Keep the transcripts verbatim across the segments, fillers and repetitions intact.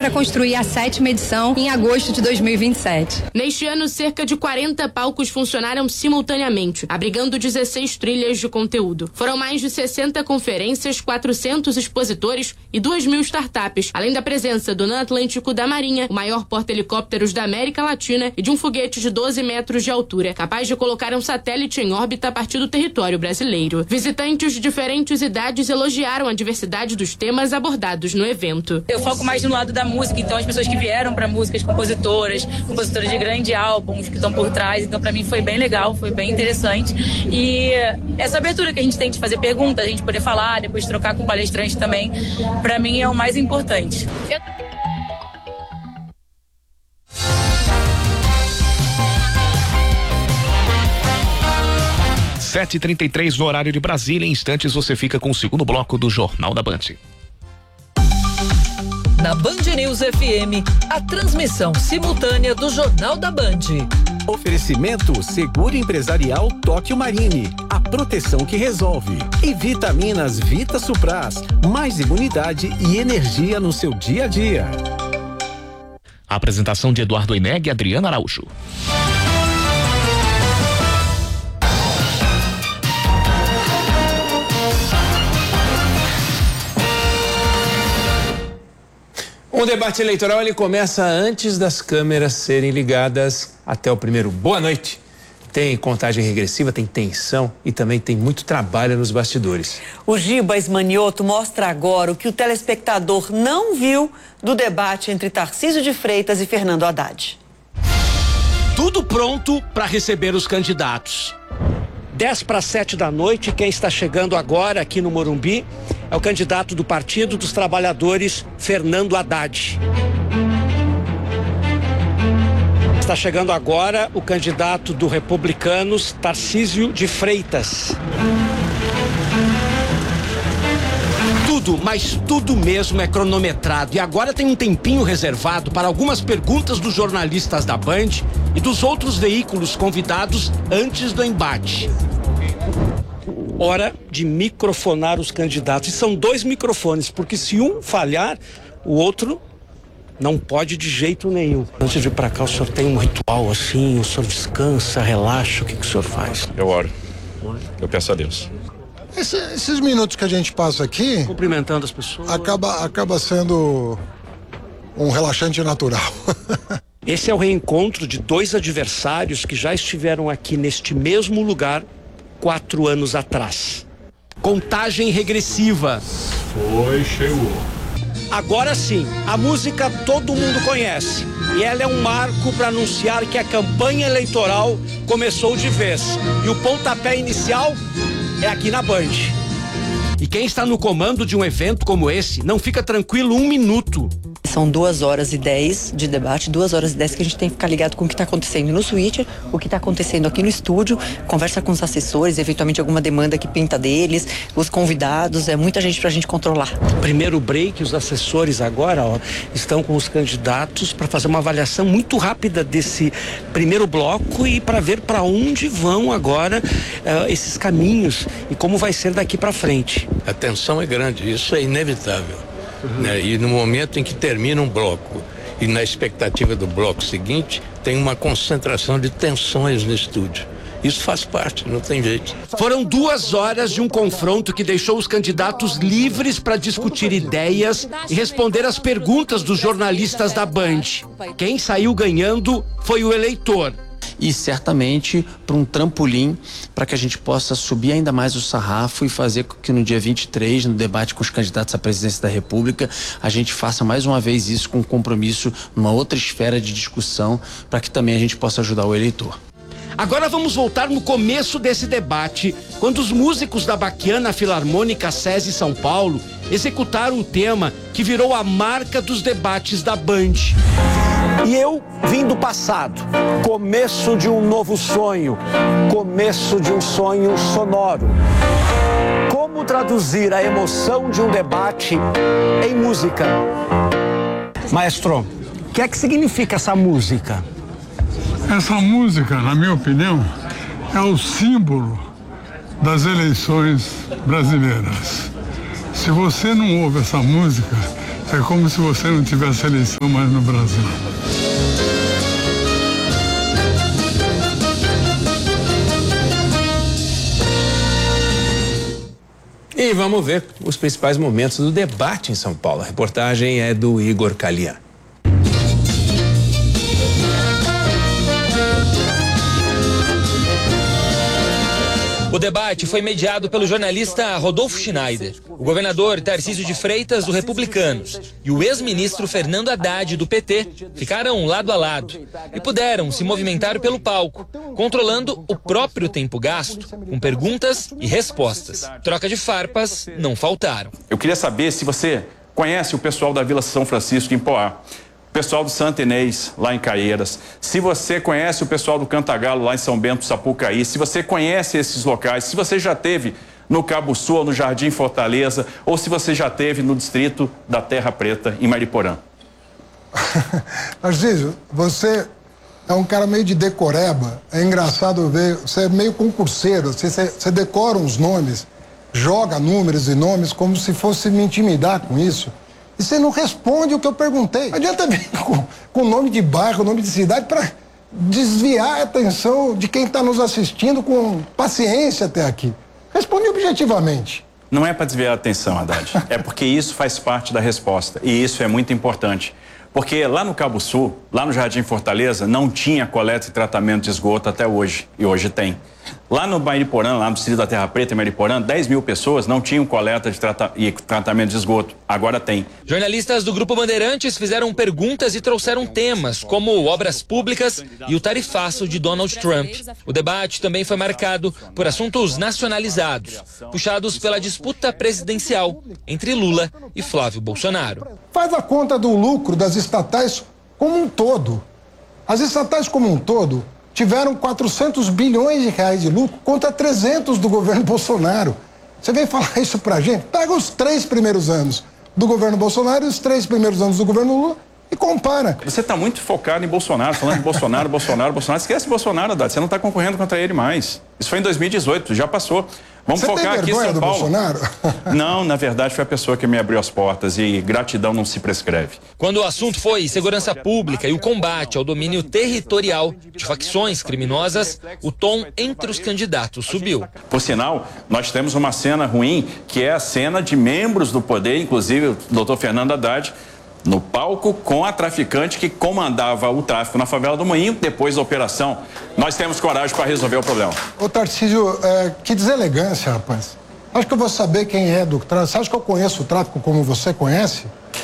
para construir a sétima edição em agosto de dois mil e vinte e sete. Neste ano, cerca de quarenta palcos funcionaram simultaneamente, abrigando dezesseis trilhas de conteúdo. Foram mais de sessenta conferências, quatrocentos expositores e duas mil startups, além da presença do NAN Atlântico da Marinha, o maior porta-helicópteros da América Latina, e de um foguete de doze metros de altura, capaz de colocar um satélite em órbita a partir do território brasileiro. Visitantes de diferentes idades elogiaram a diversidade dos temas abordados no evento. Eu foco mais no lado da música, então as pessoas que vieram para músicas, compositoras, compositoras de grandes álbuns que estão por trás, então para mim foi bem legal, foi bem interessante. E essa abertura que a gente tem de fazer perguntas, a gente poder falar, depois trocar com palestrantes também, para mim é o mais importante. Eu... sete e trinta e três no horário de Brasília. Em instantes você fica com o segundo bloco do Jornal da Band. Na Band News F M, a transmissão simultânea do Jornal da Band. Oferecimento Seguro Empresarial Tóquio Marine, a proteção que resolve. E Vitaminas Vita Supras, mais imunidade e energia no seu dia a dia. A apresentação de Eduardo Eneg e Adriana Araújo. O debate eleitoral ele começa antes das câmeras serem ligadas até o primeiro boa noite. Tem contagem regressiva, tem tensão e também tem muito trabalho nos bastidores. O Gibas Manioto mostra agora o que o telespectador não viu do debate entre Tarcísio de Freitas e Fernando Haddad. Tudo pronto para receber os candidatos. dez para sete da noite, quem está chegando agora aqui no Morumbi é o candidato do Partido dos Trabalhadores, Fernando Haddad. Está chegando agora o candidato do Republicanos, Tarcísio de Freitas. Tudo, mas tudo mesmo é cronometrado. E agora tem um tempinho reservado para algumas perguntas dos jornalistas da Band e dos outros veículos convidados antes do embate. Hora de microfonar os candidatos. E são dois microfones, porque se um falhar, o outro não pode de jeito nenhum. Antes de ir pra cá, o senhor tem um ritual assim, o senhor descansa, relaxa, o que, que o senhor faz? Eu oro. Eu peço a Deus. Esse, esses minutos que a gente passa aqui... Cumprimentando as pessoas. Acaba, acaba sendo um relaxante natural. Esse é o reencontro de dois adversários que já estiveram aqui neste mesmo lugar quatro anos atrás. Contagem regressiva. Foi, chegou. Agora sim, a música todo mundo conhece. E ela é um marco para anunciar que a campanha eleitoral começou de vez. E o pontapé inicial é aqui na Band. E quem está no comando de um evento como esse não fica tranquilo um minuto. São duas horas e dez de debate, duas horas e dez que a gente tem que ficar ligado com o que está acontecendo no Switcher, o que está acontecendo aqui no estúdio, conversa com os assessores, eventualmente alguma demanda que pinta deles, os convidados, é muita gente pra gente controlar. Primeiro break, os assessores agora, ó, estão com os candidatos para fazer uma avaliação muito rápida desse primeiro bloco e para ver para onde vão agora uh, esses caminhos e como vai ser daqui para frente. A tensão é grande, isso é inevitável. Uhum. Né? E no momento em que termina um bloco e na expectativa do bloco seguinte, tem uma concentração de tensões no estúdio. Isso faz parte, não tem jeito. Foram duas horas de um confronto que deixou os candidatos livres para discutir ideias e responder às perguntas dos jornalistas da Band. Quem saiu ganhando foi o eleitor. E certamente para um trampolim para que a gente possa subir ainda mais o sarrafo e fazer com que no dia vinte e três, no debate com os candidatos à presidência da República, a gente faça mais uma vez isso com um compromisso numa outra esfera de discussão para que também a gente possa ajudar o eleitor. Agora vamos voltar no começo desse debate, quando os músicos da Baquiana Filarmônica SESI São Paulo executaram o tema que virou a marca dos debates da Band. E eu vim do passado, começo de um novo sonho, começo de um sonho sonoro. Como traduzir a emoção de um debate em música? Maestro, o que é que significa essa música? Essa música, na minha opinião, é o símbolo das eleições brasileiras. Se você não ouve essa música, É como se você não tivesse eleição mais no Brasil. E vamos ver os principais momentos do debate em São Paulo. A reportagem é do Igor Calian. O debate foi mediado pelo jornalista Rodolfo Schneider. O governador Tarcísio de Freitas, do Republicanos, e o ex-ministro Fernando Haddad, do P T, ficaram lado a lado e puderam se movimentar pelo palco, controlando o próprio tempo gasto, com perguntas e respostas. Troca de farpas não faltaram. Eu queria saber se você conhece o pessoal da Vila São Francisco, em Poá. O pessoal do Santo Inês, lá em Caieiras. Se você conhece o pessoal do Cantagalo, lá em São Bento, Sapucaí. Se você conhece esses locais. Se você já esteve no Cabo Sul, no Jardim Fortaleza. Ou se você já esteve no distrito da Terra Preta, em Mariporã. Tarcísio, você é um cara meio de decoreba. É engraçado ver. Você é meio concurseiro. Você, você decora uns nomes, joga números e nomes como se fosse me intimidar com isso. E você não responde o que eu perguntei. Não adianta vir com, com nome de bairro, nome de cidade, para desviar a atenção de quem está nos assistindo com paciência até aqui. Responde objetivamente. Não é para desviar a atenção, Haddad. É porque isso faz parte da resposta. E isso é muito importante. Porque lá no Cabo Sul, lá no Jardim Fortaleza, não tinha coleta e tratamento de esgoto até hoje. E hoje tem. Lá no Mariporã, lá no distrito da Terra Preta, em Mariporã, dez mil pessoas não tinham coleta de trata e tratamento de esgoto. Agora tem. Jornalistas do Grupo Bandeirantes fizeram perguntas e trouxeram temas, como obras públicas e o tarifaço de Donald Trump. O debate também foi marcado por assuntos nacionalizados, puxados pela disputa presidencial entre Lula e Flávio Bolsonaro. Faz a conta do lucro das estatais como um todo. As estatais como um todo tiveram quatrocentos bilhões de reais de lucro contra trezentos do governo Bolsonaro. Você vem falar isso pra gente? Pega os três primeiros anos do governo Bolsonaro e os três primeiros anos do governo Lula e compara. Você está muito focado em Bolsonaro, falando de Bolsonaro, Bolsonaro, Bolsonaro. Esquece Bolsonaro, Haddad. Você não está concorrendo contra ele mais. Isso foi em dois mil e dezoito, já passou. Vamos Você focar tem aqui em vergonha São do Paulo. Bolsonaro? Não, na verdade foi a pessoa que me abriu as portas e gratidão não se prescreve. Quando o assunto foi segurança pública e o combate ao domínio territorial de facções criminosas, o tom entre os candidatos subiu. Por sinal, nós temos uma cena ruim, que é a cena de membros do poder, inclusive o doutor Fernando Haddad, no palco com a traficante que comandava o tráfico na favela do Moinho, depois da operação. Nós temos coragem para resolver o problema. Ô Tarcísio, é, que deselegância, rapaz. Acho que eu vou saber quem é do tráfico. Você acha que eu conheço o tráfico como você conhece?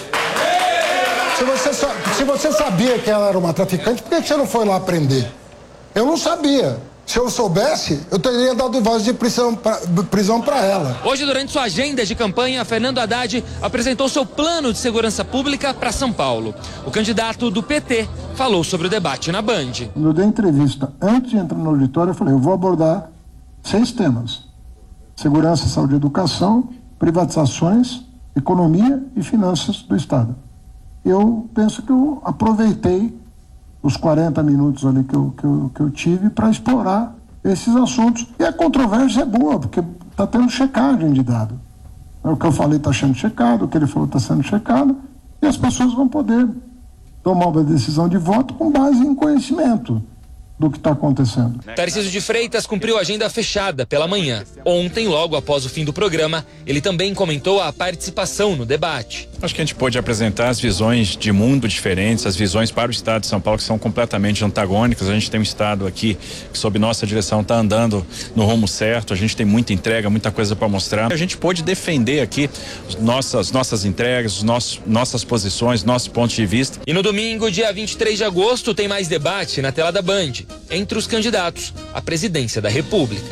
Se você, se você sabia que ela era uma traficante, por que você não foi lá prender? Eu não sabia. Se eu soubesse, eu teria dado voz de prisão pra, prisão para ela. Hoje, durante sua agenda de campanha, Fernando Haddad apresentou seu plano de segurança pública para São Paulo. O candidato do P T falou sobre o debate na Band. Quando eu dei entrevista antes de entrar no auditório, eu falei, eu vou abordar seis temas: segurança, saúde e educação, privatizações, economia e finanças do Estado. Eu penso que eu aproveitei os quarenta minutos ali que eu, que eu, que eu tive para explorar esses assuntos. E a controvérsia é boa, porque está tendo checagem de dado. O que eu falei está sendo checado, o que ele falou está sendo checado, e as pessoas vão poder tomar uma decisão de voto com base em conhecimento do que está acontecendo. Tarcísio de Freitas cumpriu a agenda fechada pela manhã. Ontem, logo após o fim do programa, ele também comentou a participação no debate. Acho que a gente pôde apresentar as visões de mundo diferentes, as visões para o estado de São Paulo que são completamente antagônicas. A gente tem um estado aqui que, sob nossa direção, está andando no rumo certo. A gente tem muita entrega, muita coisa para mostrar. A gente pôde defender aqui nossas, nossas entregas, nossos, nossas posições, nossos pontos de vista. E no domingo, dia vinte e três de agosto, tem mais debate na tela da Band entre os candidatos à presidência da República.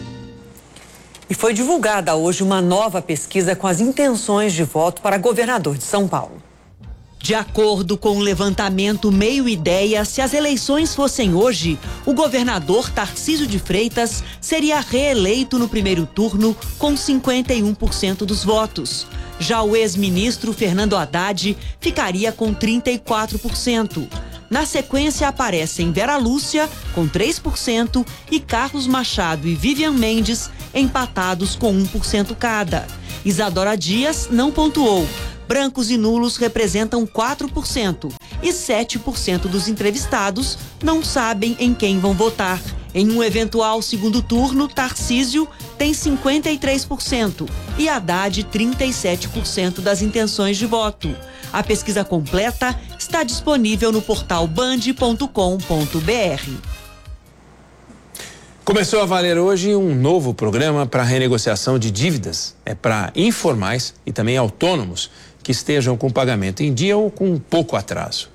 E foi divulgada hoje uma nova pesquisa com as intenções de voto para governador de São Paulo. De acordo com o levantamento Meio Ideia, se as eleições fossem hoje, o governador Tarcísio de Freitas seria reeleito no primeiro turno com cinquenta e um por cento dos votos. Já o ex-ministro Fernando Haddad ficaria com trinta e quatro por cento. Na sequência aparecem Vera Lúcia, com três por cento, e Carlos Machado e Vivian Mendes, empatados com um por cento cada. Isadora Dias não pontuou. Brancos e nulos representam quatro por cento e sete por cento dos entrevistados não sabem em quem vão votar. Em um eventual segundo turno, Tarcísio tem cinquenta e três por cento e Haddad trinta e sete por cento das intenções de voto. A pesquisa completa está disponível no portal band ponto com ponto br. Começou a valer hoje um novo programa para renegociação de dívidas. É para informais e também autônomos que estejam com pagamento em dia ou com pouco atraso.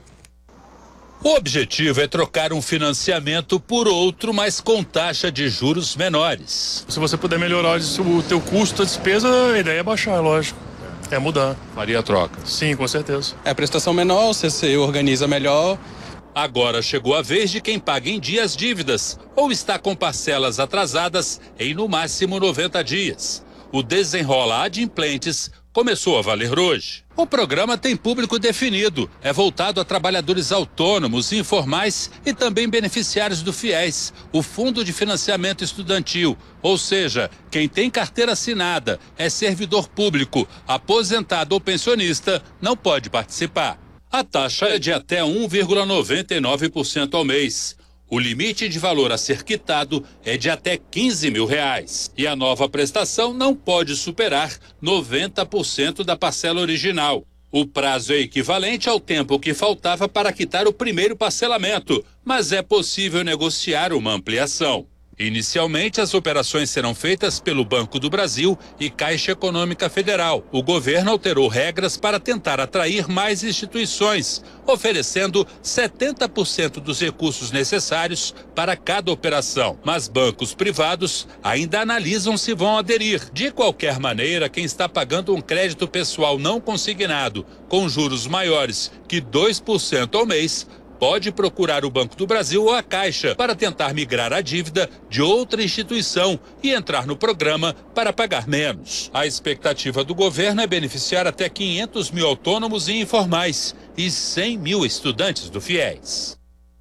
O objetivo é trocar um financiamento por outro, mas com taxa de juros menores. Se você puder melhorar o teu custo, a despesa, a ideia é baixar, lógico. É mudar. Faria a troca? Sim, com certeza. É prestação menor, você se organiza melhor. Agora chegou a vez de quem paga em dia as dívidas ou está com parcelas atrasadas em no máximo noventa dias. O Desenrola Adimplentes começou a valer hoje. O programa tem público definido, é voltado a trabalhadores autônomos, informais e também beneficiários do FIES, o Fundo de Financiamento Estudantil. Ou seja, quem tem carteira assinada, é servidor público, aposentado ou pensionista, não pode participar. A taxa é de até um vírgula noventa e nove por cento ao mês. O limite de valor a ser quitado é de até quinze mil reais. E a nova prestação não pode superar noventa por cento da parcela original. O prazo é equivalente ao tempo que faltava para quitar o primeiro parcelamento, mas é possível negociar uma ampliação. Inicialmente, as operações serão feitas pelo Banco do Brasil e Caixa Econômica Federal. O governo alterou regras para tentar atrair mais instituições, oferecendo setenta por cento dos recursos necessários para cada operação. Mas bancos privados ainda analisam se vão aderir. De qualquer maneira, quem está pagando um crédito pessoal não consignado com juros maiores que dois por cento ao mês pode procurar o Banco do Brasil ou a Caixa para tentar migrar a dívida de outra instituição e entrar no programa para pagar menos. A expectativa do governo é beneficiar até quinhentos mil autônomos e informais e cem mil estudantes do FIES.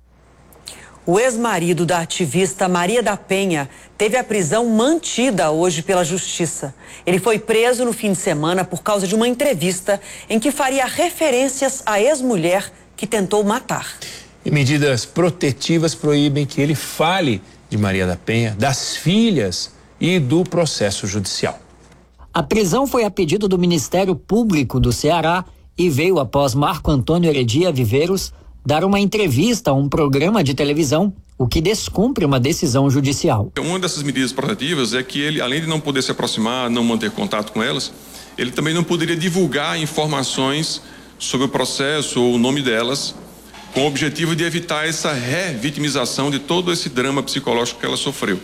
O ex-marido da ativista Maria da Penha teve a prisão mantida hoje pela Justiça. Ele foi preso no fim de semana por causa de uma entrevista em que faria referências à ex-mulher que tentou matar. E medidas protetivas proíbem que ele fale de Maria da Penha, das filhas e do processo judicial. A prisão foi a pedido do Ministério Público do Ceará e veio após Marco Antônio Heredia Viveiros dar uma entrevista a um programa de televisão, o que descumpre uma decisão judicial. Uma dessas medidas protetivas é que ele, além de não poder se aproximar, não manter contato com elas, ele também não poderia divulgar informações sobre o processo ou o nome delas, com o objetivo de evitar essa revitimização de todo esse drama psicológico que ela sofreu.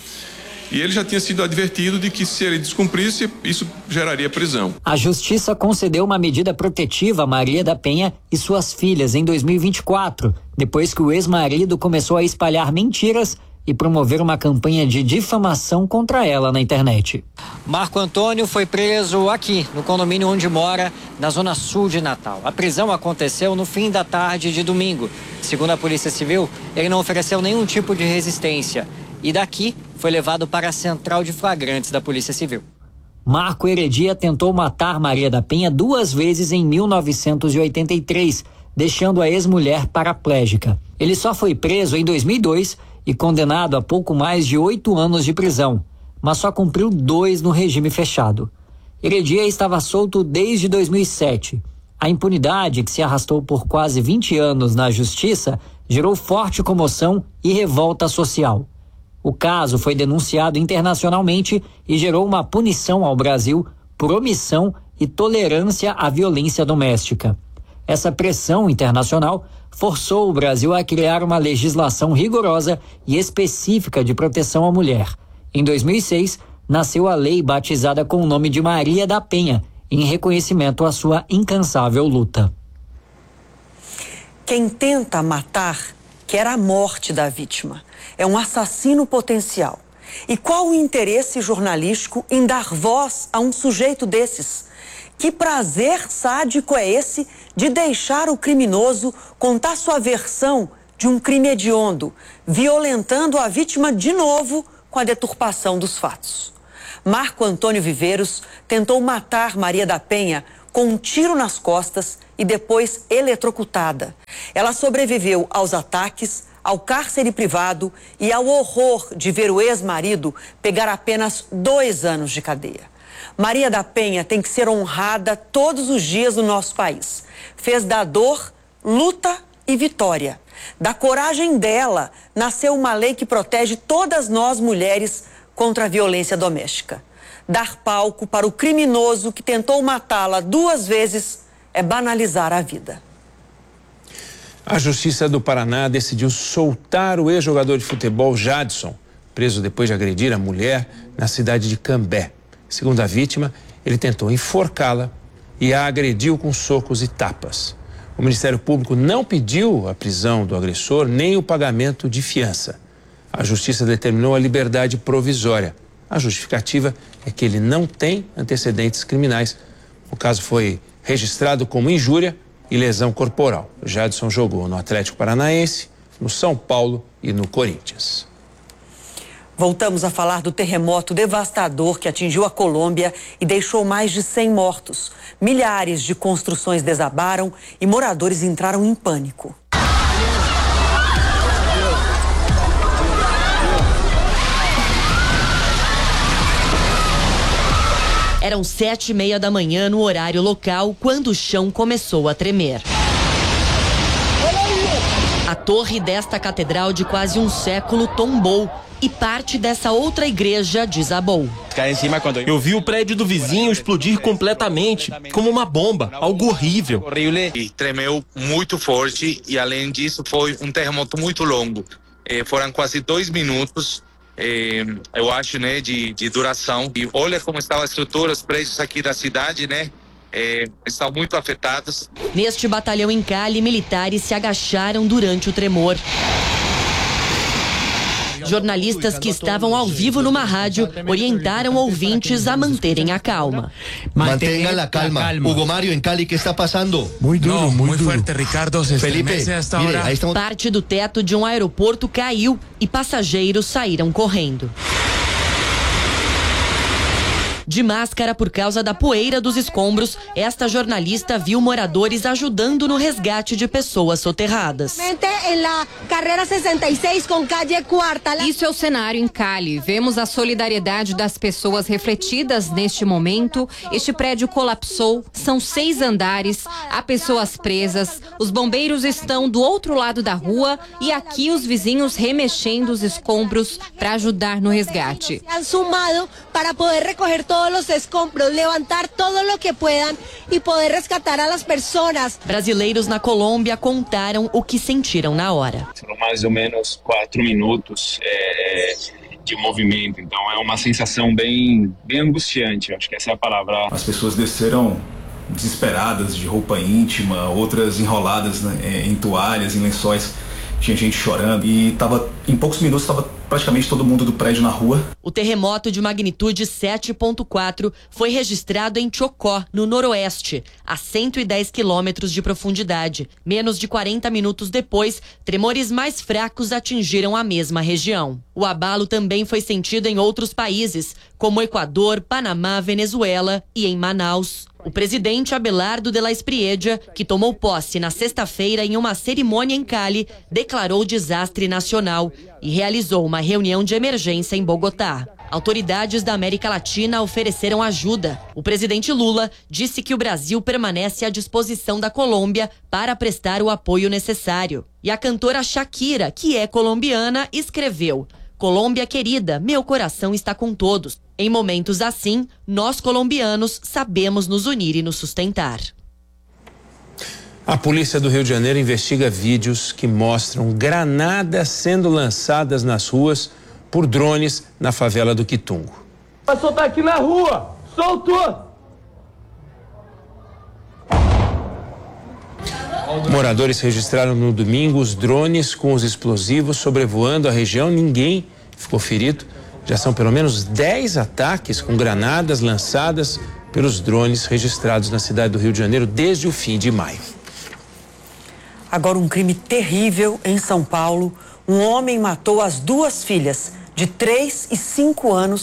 E ele já tinha sido advertido de que se ele descumprisse, isso geraria prisão. A Justiça concedeu uma medida protetiva a Maria da Penha e suas filhas em dois mil e vinte e quatro, depois que o ex-marido começou a espalhar mentiras e promover uma campanha de difamação contra ela na internet. Marco Antônio foi preso aqui, no condomínio onde mora, na zona sul de Natal. A prisão aconteceu no fim da tarde de domingo. Segundo a Polícia Civil, ele não ofereceu nenhum tipo de resistência. E daqui foi levado para a central de flagrantes da Polícia Civil. Marco Heredia tentou matar Maria da Penha duas vezes em mil novecentos e oitenta e três, deixando a ex-mulher paraplégica. Ele só foi preso em dois mil e dois e condenado a pouco mais de oito anos de prisão, mas só cumpriu dois no regime fechado. Heredia estava solto desde dois mil e sete. A impunidade, que se arrastou por quase vinte anos na justiça, gerou forte comoção e revolta social. O caso foi denunciado internacionalmente e gerou uma punição ao Brasil por omissão e tolerância à violência doméstica. Essa pressão internacional forçou o Brasil a criar uma legislação rigorosa e específica de proteção à mulher. Em dois mil e seis, nasceu a lei batizada com o nome de Maria da Penha, em reconhecimento à sua incansável luta. Quem tenta matar quer a morte da vítima. É um assassino potencial. E qual o interesse jornalístico em dar voz a um sujeito desses? Que prazer sádico é esse de deixar o criminoso contar sua versão de um crime hediondo, violentando a vítima de novo com a deturpação dos fatos? Marco Antônio Viveiros tentou matar Maria da Penha com um tiro nas costas e depois eletrocutada. Ela sobreviveu aos ataques, ao cárcere privado e ao horror de ver o ex-marido pegar apenas dois anos de cadeia. Maria da Penha tem que ser honrada todos os dias no nosso país. Fez da dor, luta e vitória. Da coragem dela, nasceu uma lei que protege todas nós mulheres contra a violência doméstica. Dar palco para o criminoso que tentou matá-la duas vezes é banalizar a vida. A Justiça do Paraná decidiu soltar o ex-jogador de futebol Jadson, preso depois de agredir a mulher na cidade de Cambé. Segundo a vítima, ele tentou enforcá-la e a agrediu com socos e tapas. O Ministério Público não pediu a prisão do agressor nem o pagamento de fiança. A Justiça determinou a liberdade provisória. A justificativa é que ele não tem antecedentes criminais. O caso foi registrado como injúria e lesão corporal. O Jadson jogou no Atlético Paranaense, no São Paulo e no Corinthians. Voltamos a falar do terremoto devastador que atingiu a Colômbia e deixou mais de cem mortos. Milhares de construções desabaram e moradores entraram em pânico. Eram sete e meia da manhã no horário local quando o chão começou a tremer. A torre desta catedral de quase um século tombou e parte dessa outra igreja desabou. Eu vi o prédio do vizinho explodir completamente, como uma bomba, algo horrível. E tremeu muito forte e, além disso, foi um terremoto muito longo. Eh, foram quase dois minutos. É, eu acho, né, de, de duração. E olha como estão as estruturas, os prédios aqui da cidade, né, é, estão muito afetados. Neste batalhão em Cali, militares se agacharam durante o tremor. Jornalistas que estavam ao vivo numa rádio orientaram ouvintes a manterem a calma. Mantengan a calma. Hugo Mario, em Cali, que está passando? Muito duro, no, muito duro. Fuerte, Ricardo. Felipe, mire, aí estamos... Parte do teto de um aeroporto caiu e passageiros saíram correndo. De máscara por causa da poeira dos escombros, esta jornalista viu moradores ajudando no resgate de pessoas soterradas. Isso é o cenário em Cali. Vemos a solidariedade das pessoas refletidas neste momento. Este prédio colapsou, são seis andares, há pessoas presas, os bombeiros estão do outro lado da rua e aqui os vizinhos remexendo os escombros para ajudar no resgate. Para poder recoger todos los escombros, levantar todo lo que puedan e poder resgatar a las personas. Brasileiros na Colômbia contaram o que sentiram na hora. Foram mais ou menos quatro minutos é, de movimento, então é uma sensação bem, bem angustiante, acho que essa é a palavra. As pessoas desceram desesperadas de roupa íntima, outras enroladas, né, em toalhas, em lençóis. Tinha gente chorando e tava, em poucos minutos estava praticamente todo mundo do prédio na rua. O terremoto de magnitude sete ponto quatro foi registrado em Chocó, no noroeste, a cento e dez quilômetros de profundidade. Menos de quarenta minutos depois, tremores mais fracos atingiram a mesma região. O abalo também foi sentido em outros países, como Equador, Panamá, Venezuela e em Manaus. O presidente Abelardo de la Espriella, que tomou posse na sexta-feira em uma cerimônia em Cali, declarou desastre nacional e realizou uma reunião de emergência em Bogotá. Autoridades da América Latina ofereceram ajuda. O presidente Lula disse que o Brasil permanece à disposição da Colômbia para prestar o apoio necessário. E a cantora Shakira, que é colombiana, escreveu: "Colômbia querida, meu coração está com todos. Em momentos assim, nós colombianos sabemos nos unir e nos sustentar." A polícia do Rio de Janeiro investiga vídeos que mostram granadas sendo lançadas nas ruas por drones na favela do Quitungo. Vai soltar aqui na rua! Soltou! Moradores registraram no domingo os drones com os explosivos sobrevoando a região. Ninguém ficou ferido. Já são pelo menos dez ataques com granadas lançadas pelos drones registrados na cidade do Rio de Janeiro desde o fim de maio. Agora um crime terrível em São Paulo. Um homem matou as duas filhas, de três e cinco anos,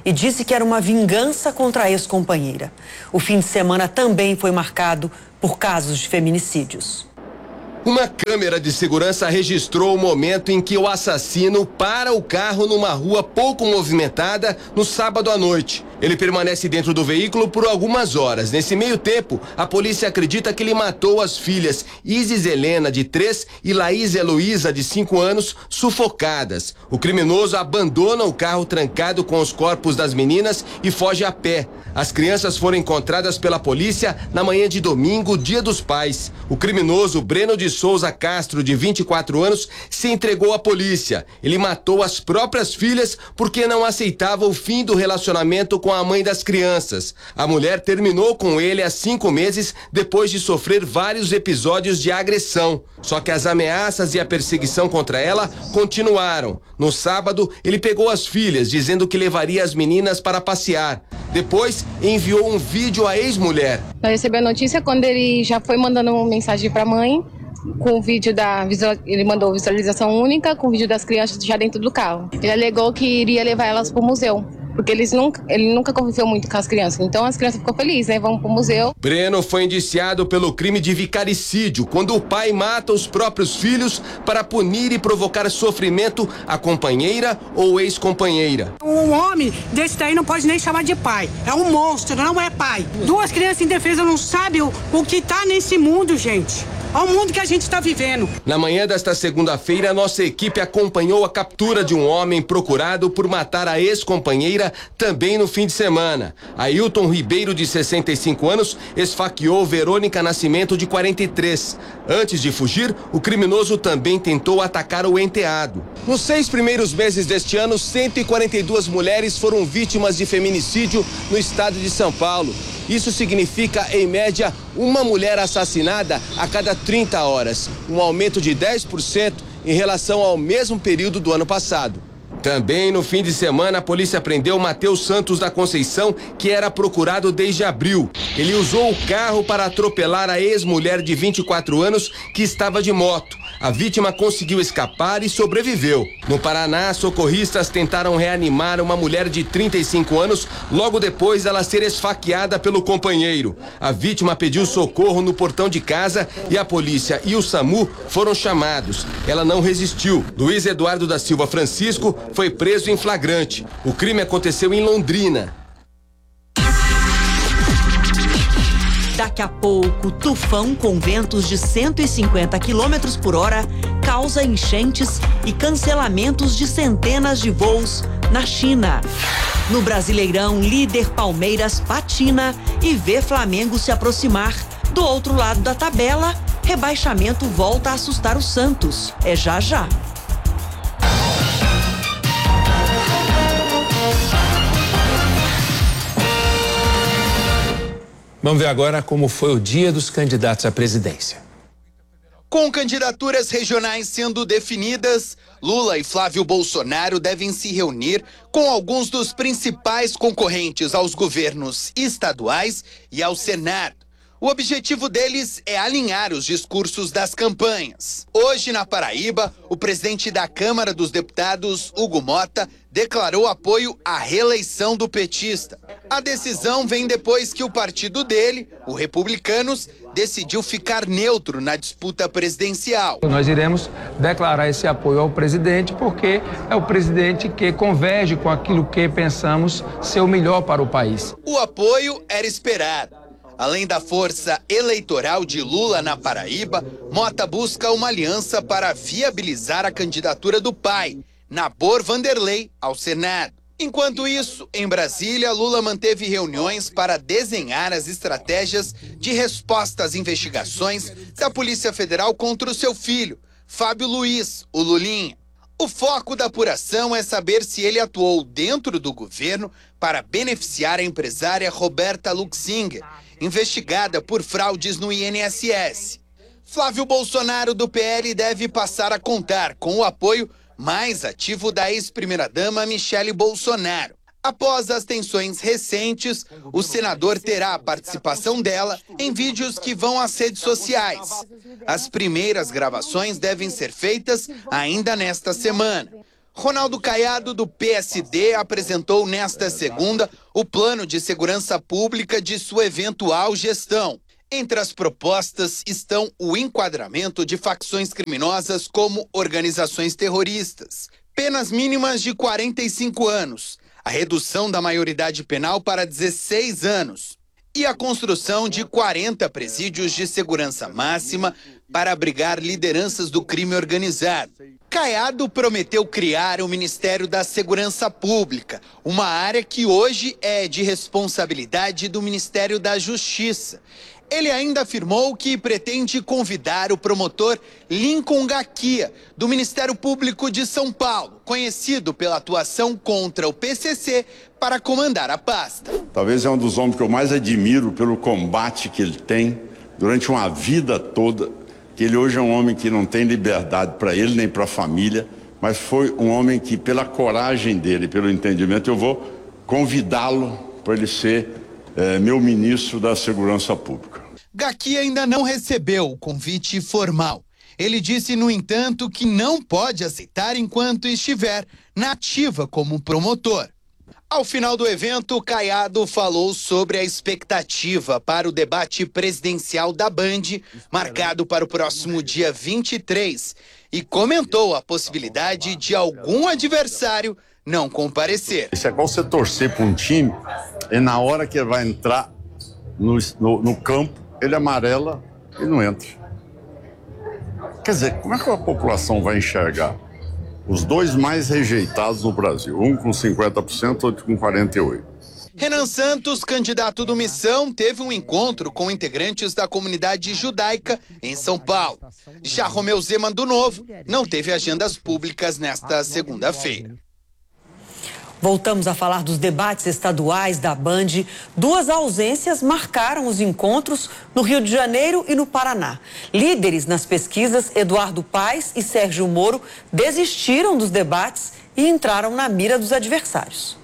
e disse que era uma vingança contra a ex-companheira. O fim de semana também foi marcado por casos de feminicídios. Uma câmera de segurança registrou o momento em que o assassino para o carro numa rua pouco movimentada no sábado à noite. Ele permanece dentro do veículo por algumas horas. Nesse meio tempo, a polícia acredita que ele matou as filhas Isis Helena, de três, e Laís Heloísa, de cinco anos, sufocadas. O criminoso abandona o carro trancado com os corpos das meninas e foge a pé. As crianças foram encontradas pela polícia na manhã de domingo, Dia dos Pais. O criminoso Breno de Souza Castro, de vinte e quatro anos, se entregou à polícia. Ele matou as próprias filhas porque não aceitava o fim do relacionamento com a mãe das crianças. A mulher terminou com ele há cinco meses depois de sofrer vários episódios de agressão. Só que as ameaças e a perseguição contra ela continuaram. No sábado, ele pegou as filhas, dizendo que levaria as meninas para passear. Depois, enviou um vídeo à ex-mulher. Nós recebemos a notícia quando ele já foi mandando uma mensagem para a mãe, com o vídeo da visual... ele mandou visualização única com o vídeo das crianças já dentro do carro. Ele alegou que iria levar elas para o museu, porque eles nunca, ele nunca conviveu muito com as crianças. Então as crianças ficam felizes, né? Vão para o museu. Breno foi indiciado pelo crime de vicaricídio, quando o pai mata os próprios filhos para punir e provocar sofrimento à companheira ou ex-companheira. Um homem desse daí não pode nem chamar de pai. É um monstro, não é pai. Duas crianças indefesas não sabem o, o que tá nesse mundo, gente. Ao mundo que a gente está vivendo. Na manhã desta segunda-feira, nossa equipe acompanhou a captura de um homem procurado por matar a ex-companheira também no fim de semana. Ailton Ribeiro, de sessenta e cinco anos, esfaqueou Verônica Nascimento, de quarenta e três. Antes de fugir, o criminoso também tentou atacar o enteado. Nos seis primeiros meses deste ano, cento e quarenta e duas mulheres foram vítimas de feminicídio no estado de São Paulo. Isso significa, em média, uma mulher assassinada a cada trinta horas, um aumento de dez por cento em relação ao mesmo período do ano passado. Também no fim de semana, a polícia prendeu Matheus Santos da Conceição, que era procurado desde abril. Ele usou o carro para atropelar a ex-mulher de vinte e quatro anos que estava de moto. A vítima conseguiu escapar e sobreviveu. No Paraná, socorristas tentaram reanimar uma mulher de trinta e cinco anos logo depois dela ser esfaqueada pelo companheiro. A vítima pediu socorro no portão de casa e a polícia e o SAMU foram chamados. Ela não resistiu. Luiz Eduardo da Silva Francisco foi preso em flagrante. O crime aconteceu em Londrina. Daqui a pouco, tufão com ventos de cento e cinquenta quilômetros por hora causa enchentes e cancelamentos de centenas de voos na China. No Brasileirão, líder Palmeiras patina e vê Flamengo se aproximar. Do outro lado da tabela, rebaixamento volta a assustar o Santos. É já já. Vamos ver agora como foi o dia dos candidatos à presidência. Com candidaturas regionais sendo definidas, Lula e Flávio Bolsonaro devem se reunir com alguns dos principais concorrentes aos governos estaduais e ao Senado. O objetivo deles é alinhar os discursos das campanhas. Hoje, na Paraíba, o presidente da Câmara dos Deputados, Hugo Mota, declarou apoio à reeleição do petista. A decisão vem depois que o partido dele, o Republicanos, decidiu ficar neutro na disputa presidencial. Nós iremos declarar esse apoio ao presidente porque é o presidente que converge com aquilo que pensamos ser o melhor para o país. O apoio era esperado. Além da força eleitoral de Lula na Paraíba, Mota busca uma aliança para viabilizar a candidatura do pai, Nabor Vanderlei, ao Senado. Enquanto isso, em Brasília, Lula manteve reuniões para desenhar as estratégias de resposta às investigações da Polícia Federal contra o seu filho, Fábio Luiz, o Lulinha. O foco da apuração é saber se ele atuou dentro do governo para beneficiar a empresária Roberta Luxinger, investigada por fraudes no I N S S. Flávio Bolsonaro, do P L, deve passar a contar com o apoio mais ativo da ex-primeira-dama Michele Bolsonaro. Após as tensões recentes, o senador terá a participação dela em vídeos que vão às redes sociais. As primeiras gravações devem ser feitas ainda nesta semana. Ronaldo Caiado, do P S D, apresentou nesta segunda o plano de segurança pública de sua eventual gestão. Entre as propostas estão o enquadramento de facções criminosas como organizações terroristas, penas mínimas de quarenta e cinco anos, a redução da maioridade penal para dezesseis anos e a construção de quarenta presídios de segurança máxima para abrigar lideranças do crime organizado. Caiado prometeu criar o Ministério da Segurança Pública, uma área que hoje é de responsabilidade do Ministério da Justiça. Ele ainda afirmou que pretende convidar o promotor Lincoln Gaquia, do Ministério Público de São Paulo, conhecido pela atuação contra o P C C, para comandar a pasta. Talvez é um dos homens que eu mais admiro pelo combate que ele tem durante uma vida toda, que ele hoje é um homem que não tem liberdade para ele nem para a família, mas foi um homem que, pela coragem dele, pelo entendimento, eu vou convidá-lo para ele ser é, meu ministro da Segurança Pública. Gaquia ainda não recebeu o convite formal. Ele disse, no entanto, que não pode aceitar enquanto estiver na ativa como promotor. Ao final do evento, Caiado falou sobre a expectativa para o debate presidencial da Band, marcado para o próximo dia vinte e três, e comentou a possibilidade de algum adversário não comparecer. Isso é igual você torcer para um time e na hora que ele vai entrar no, no, no campo, ele amarela e não entra. Quer dizer, como é que a população vai enxergar os dois mais rejeitados no Brasil? Um com cinquenta por cento, outro com quarenta e oito por cento. Renan Santos, candidato do Missão, teve um encontro com integrantes da comunidade judaica em São Paulo. Já Romeu Zema, do Novo, não teve agendas públicas nesta segunda-feira. Voltamos a falar dos debates estaduais da Band. Duas ausências marcaram os encontros no Rio de Janeiro e no Paraná. Líderes nas pesquisas, Eduardo Paes e Sérgio Moro, desistiram dos debates e entraram na mira dos adversários.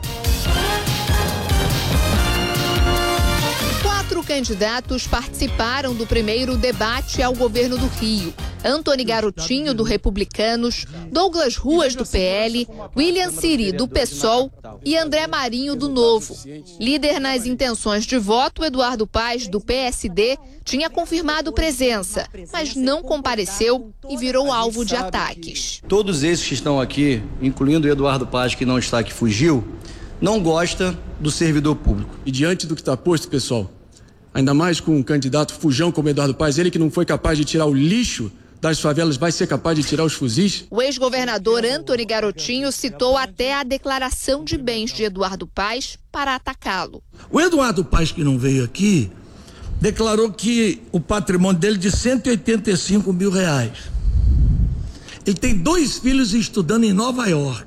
Quatro candidatos participaram do primeiro debate ao governo do Rio. Antony Garotinho, do Republicanos, Douglas Ruas, do P L, William Siri, do PSOL e André Marinho, do Novo. Líder nas intenções de voto, Eduardo Paes, do P S D, tinha confirmado presença, mas não compareceu e virou alvo de ataques. Todos esses que estão aqui, incluindo o Eduardo Paes, que não está aqui, fugiu, não gosta do servidor público. E diante do que está posto, pessoal, ainda mais com um candidato fujão como Eduardo Paes, ele que não foi capaz de tirar o lixo das favelas, vai ser capaz de tirar os fuzis? O ex-governador Antony Garotinho citou até a declaração de bens de Eduardo Paes para atacá-lo. O Eduardo Paes, que não veio aqui, declarou que o patrimônio dele é de cento e oitenta e cinco mil reais. Ele tem dois filhos estudando em Nova York.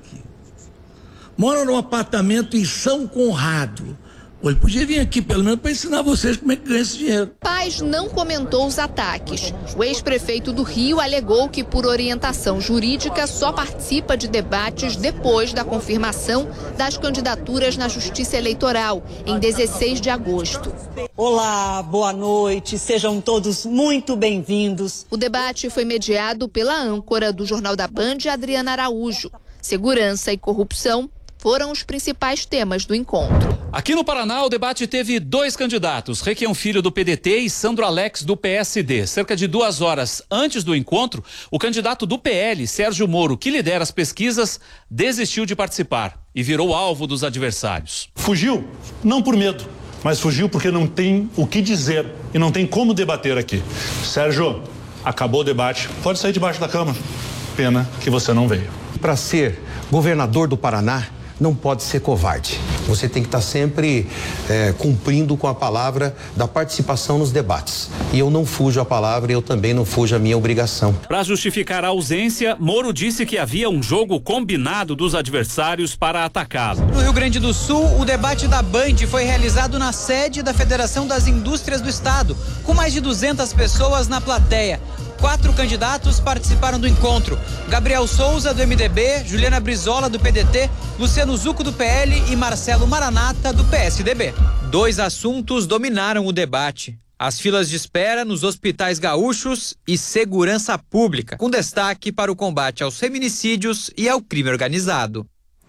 Mora num apartamento em São Conrado. Ele podia vir aqui pelo menos para ensinar vocês como é que ganha esse dinheiro. Paes não comentou os ataques. O ex-prefeito do Rio alegou que, por orientação jurídica, só participa de debates depois da confirmação das candidaturas na Justiça Eleitoral, em dezesseis de agosto. Olá, boa noite, sejam todos muito bem-vindos. O debate foi mediado pela âncora do Jornal da Band, Adriana Araújo. Segurança e corrupção foram os principais temas do encontro. Aqui no Paraná, o debate teve dois candidatos, Requião Filho, do P D T, e Sandro Alex, do P S D. Cerca de duas horas antes do encontro, o candidato do P L, Sérgio Moro, que lidera as pesquisas, desistiu de participar e virou alvo dos adversários. Fugiu, não por medo, mas fugiu porque não tem o que dizer e não tem como debater aqui. Sérgio, acabou o debate, pode sair debaixo da cama. Pena que você não veio. Para ser governador do Paraná, não pode ser covarde. Você tem que estar sempre é, cumprindo com a palavra da participação nos debates. E eu não fujo a palavra e eu também não fujo a minha obrigação. Para justificar a ausência, Moro disse que havia um jogo combinado dos adversários para atacá-lo. No Rio Grande do Sul, o debate da Band foi realizado na sede da Federação das Indústrias do Estado, com mais de duzentas pessoas na plateia. Quatro candidatos participaram do encontro: Gabriel Souza, do M D B, Juliana Brizola, do P D T, Luciano Zucco, do P L e Marcelo Maranata, do P S D B. Dois assuntos dominaram o debate: as filas de espera nos hospitais gaúchos e segurança pública, com destaque para o combate aos feminicídios e ao crime organizado.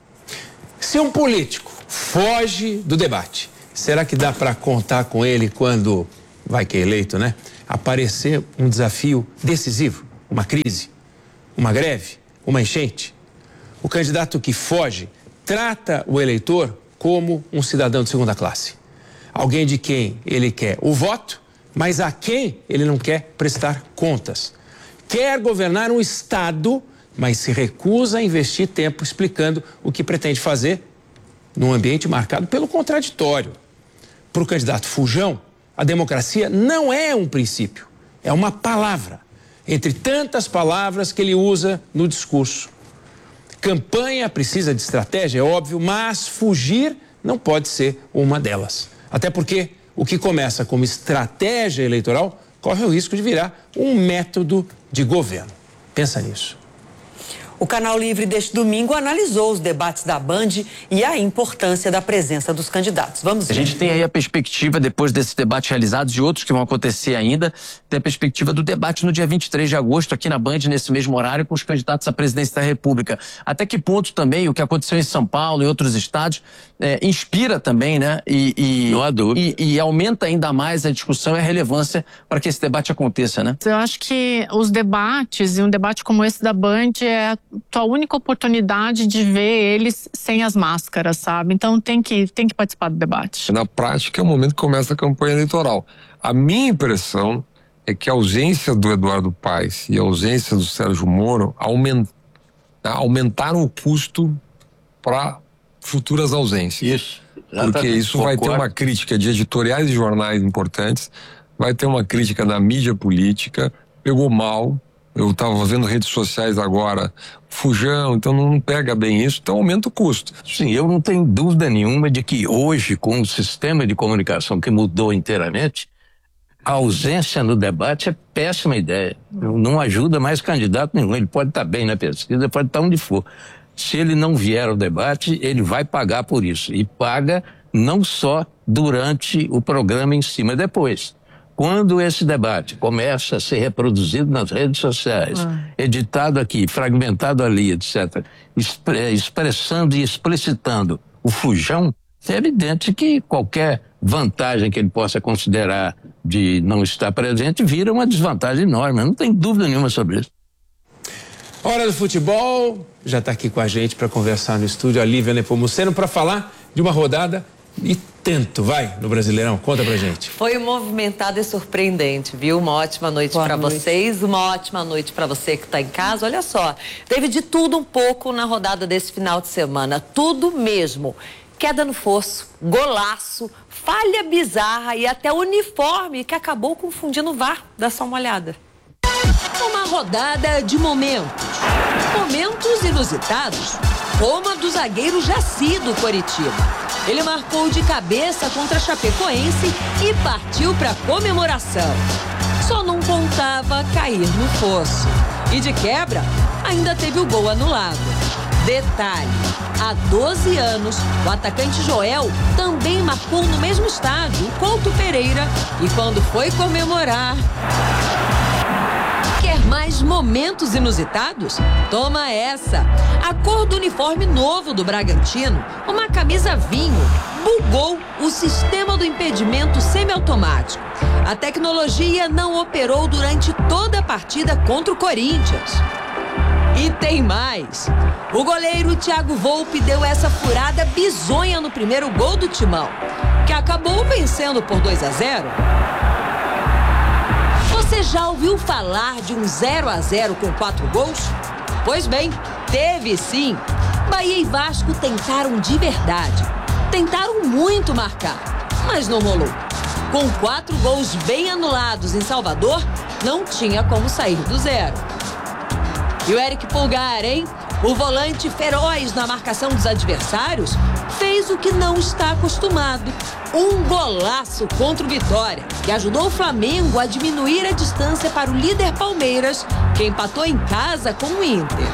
Se um político foge do debate, será que dá para contar com ele quando, vai que é eleito, né? Aparecer um desafio decisivo, uma crise, uma greve, uma enchente? O candidato que foge trata o eleitor como um cidadão de segunda classe. Alguém de quem ele quer o voto, mas a quem ele não quer prestar contas. Quer governar um estado, mas se recusa a investir tempo explicando o que pretende fazer num ambiente marcado pelo contraditório. Para o candidato fujão, a democracia não é um princípio, é uma palavra, entre tantas palavras que ele usa no discurso. Campanha precisa de estratégia, é óbvio, mas fugir não pode ser uma delas. Até porque o que começa como estratégia eleitoral corre o risco de virar um método de governo. Pensa nisso. O Canal Livre deste domingo analisou os debates da Band e a importância da presença dos candidatos. Vamos ver. A gente tem aí a perspectiva, depois desse debate realizado, de outros que vão acontecer ainda, tem a perspectiva do debate no dia vinte e três de agosto, aqui na Band, nesse mesmo horário, com os candidatos à presidência da República. Até que ponto também o que aconteceu em São Paulo e outros estados é, inspira também, né? E, e, Não há dúvida. E, e aumenta ainda mais a discussão e a relevância para que esse debate aconteça, né? Eu acho que os debates, e um debate como esse da Band, é tua única oportunidade de ver eles sem as máscaras, sabe? Então tem que, tem que participar do debate. Na prática é o momento que começa a campanha eleitoral. A minha impressão é que a ausência do Eduardo Paes e a ausência do Sérgio Moro aument... aumentaram o custo para futuras ausências. Isso. Porque isso vai ter uma crítica de editoriais de jornais importantes, vai ter uma crítica da mídia política, pegou mal. Eu estava vendo redes sociais agora, fujão, então não pega bem isso, então aumenta o custo. Sim, eu não tenho dúvida nenhuma de que hoje, com o sistema de comunicação que mudou inteiramente, a ausência no debate é péssima ideia. Não ajuda mais candidato nenhum. Ele pode estar bem na pesquisa, pode estar onde for. Se ele não vier ao debate, ele vai pagar por isso. E paga não só durante o programa em cima, depois. Quando esse debate começa a ser reproduzido nas redes sociais, ah. editado aqui, fragmentado ali, etcétera, expressando e explicitando o fujão, é evidente que qualquer vantagem que ele possa considerar de não estar presente vira uma desvantagem enorme. Não tem dúvida nenhuma sobre isso. Hora do futebol, já está aqui com a gente para conversar no estúdio a Lívia Nepomuceno para falar de uma rodada e tanto, vai, no Brasileirão. Conta pra gente. Foi movimentado e surpreendente, viu? Uma ótima noite para vocês, uma ótima noite para você que tá em casa. Olha só, teve de tudo um pouco na rodada desse final de semana, tudo mesmo. Queda no fosso, golaço, falha bizarra e até uniforme que acabou confundindo o V A R. Dá só uma olhada. Uma rodada de momentos. Momentos inusitados, como a do zagueiro Jaci do Coritiba. Ele marcou de cabeça contra a Chapecoense e partiu para comemoração. Só não contava cair no fosso. E de quebra, ainda teve o gol anulado. Detalhe, há doze anos, o atacante Joel também marcou no mesmo estádio, o Couto Pereira, e quando foi comemorar... Quer mais momentos inusitados? Toma essa! A cor do uniforme novo do Bragantino, uma camisa vinho, bugou o sistema do impedimento semiautomático. A tecnologia não operou durante toda a partida contra o Corinthians. E tem mais. O goleiro Thiago Volpe deu essa furada bizonha no primeiro gol do Timão, que acabou vencendo por dois a zero. Você já ouviu falar de um zero a zero com quatro gols? Pois bem, teve sim. Bahia e Vasco tentaram de verdade. Tentaram muito marcar, mas não rolou. Com quatro gols bem anulados em Salvador, não tinha como sair do zero. E o Eric Pulgar, hein? O volante feroz na marcação dos adversários fez o que não está acostumado. Um golaço contra o Vitória, que ajudou o Flamengo a diminuir a distância para o líder Palmeiras, que empatou em casa com o Inter.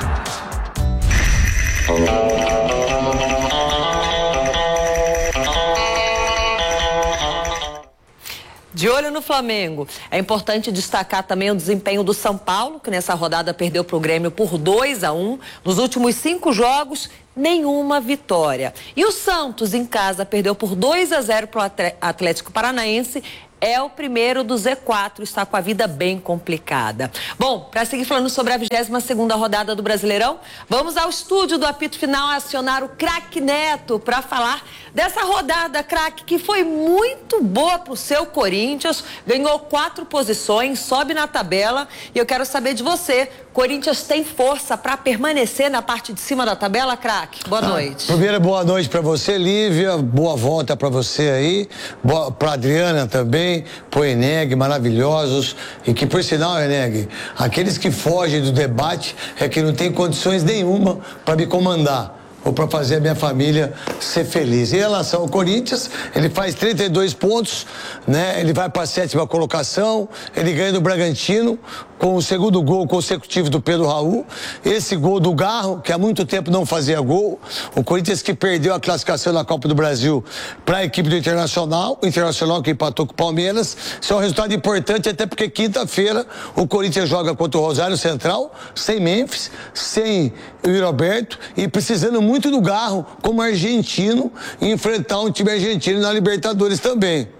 De olho no Flamengo. É importante destacar também o desempenho do São Paulo, que nessa rodada perdeu para o Grêmio por dois a um. Nos últimos cinco jogos, nenhuma vitória. E o Santos, em casa, perdeu por dois a zero para o Atlético Paranaense. É o primeiro do Z quatro, está com a vida bem complicada. Bom, para seguir falando sobre a vigésima segunda rodada do Brasileirão, vamos ao estúdio do apito final acionar o craque Neto para falar dessa rodada, craque, que foi muito boa para o seu Corinthians, ganhou quatro posições, sobe na tabela e eu quero saber de você, Corinthians tem força para permanecer na parte de cima da tabela, craque? Boa ah, noite. Primeiro, boa noite para você, Lívia, boa volta para você aí, para Adriana também, pro Eneg, maravilhosos, e que por sinal, Eneg, aqueles que fogem do debate é que não tem condições nenhuma para me comandar ou para fazer a minha família ser feliz. Em relação ao Corinthians, ele faz trinta e dois pontos, né? Ele vai para a sétima colocação, ele ganha do Bragantino com o segundo gol consecutivo do Pedro Raul. Esse gol do Garro, que há muito tempo não fazia gol. O Corinthians que perdeu a classificação na Copa do Brasil para a equipe do Internacional, o Internacional que empatou com o Palmeiras. Isso é um resultado importante, até porque quinta-feira o Corinthians joga contra o Rosário Central, sem Memphis, sem o Roberto e precisando muito do Garro como argentino e enfrentar um time argentino na Libertadores também.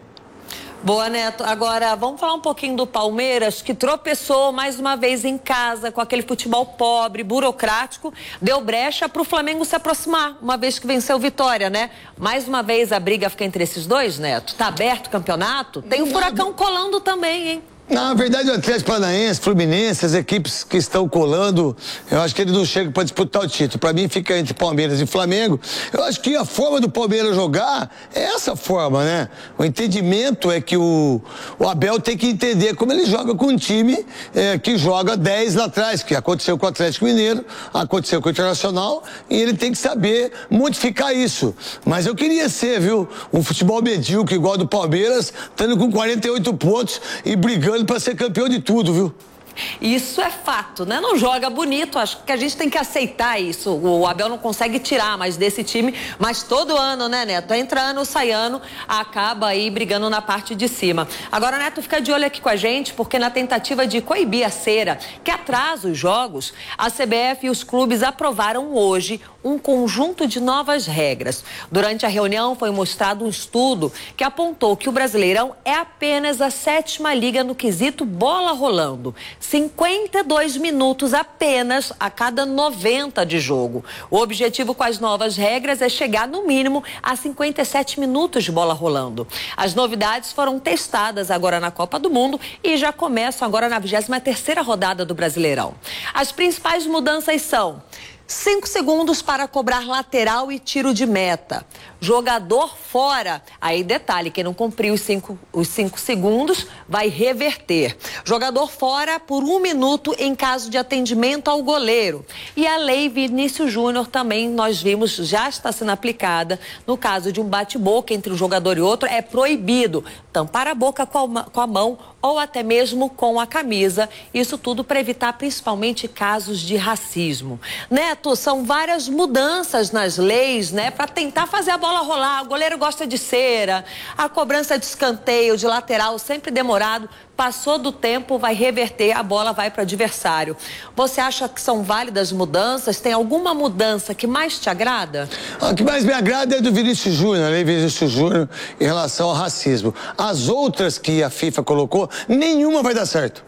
Boa, Neto. Agora, vamos falar um pouquinho do Palmeiras, que tropeçou mais uma vez em casa com aquele futebol pobre, burocrático, deu brecha para o Flamengo se aproximar, uma vez que venceu o Vitória, né? Mais uma vez a briga fica entre esses dois, Neto? Tá aberto o campeonato? Tem o Furacão colando também, hein? Na verdade, o Atlético Paranaense, Fluminense, as equipes que estão colando, eu acho que ele não chega para disputar o título. Para mim, fica entre Palmeiras e Flamengo. Eu acho que a forma do Palmeiras jogar é essa forma, né? O entendimento é que o, o Abel tem que entender como ele joga com um time é, que joga dez lá atrás, que aconteceu com o Atlético Mineiro, aconteceu com o Internacional, e ele tem que saber modificar isso. Mas eu queria ser, viu, um futebol medíocre igual do Palmeiras, estando com quarenta e oito pontos e brigando para ser campeão de tudo, viu? Isso é fato, né? Não joga bonito, acho que a gente tem que aceitar isso. O Abel não consegue tirar mais desse time, mas todo ano, né, Neto? Entra ano, sai ano, acaba aí brigando na parte de cima. Agora, Neto, fica de olho aqui com a gente, porque na tentativa de coibir a cera, que atrasa os jogos, a C B F e os clubes aprovaram hoje um conjunto de novas regras. Durante a reunião foi mostrado um estudo que apontou que o Brasileirão é apenas a sétima liga no quesito bola rolando. cinquenta e dois minutos apenas a cada noventa de jogo. O objetivo com as novas regras é chegar no mínimo a cinquenta e sete minutos de bola rolando. As novidades foram testadas agora na Copa do Mundo e já começam agora na vigésima terceira rodada do Brasileirão. As principais mudanças são: cinco segundos para cobrar lateral e tiro de meta. Jogador fora. Aí, detalhe, quem não cumpriu os cinco, os cinco segundos vai reverter. Jogador fora por um minuto em caso de atendimento ao goleiro. E a lei Vinícius Júnior também, nós vimos, já está sendo aplicada. No caso de um bate-boca entre um jogador e outro, é proibido tampar a boca com a, com a mão ou até mesmo com a camisa. Isso tudo para evitar principalmente casos de racismo. Neto, são várias mudanças nas leis, né, para tentar fazer a bola rolar. O goleiro gosta de cera, a cobrança de escanteio, de lateral, sempre demorado. Passou do tempo, vai reverter, a bola vai para o adversário. Você acha que são válidas mudanças? Tem alguma mudança que mais te agrada? O que mais me agrada é do Vinícius Júnior, a lei Vinícius Júnior, em relação ao racismo. As outras que a FIFA colocou, nenhuma vai dar certo.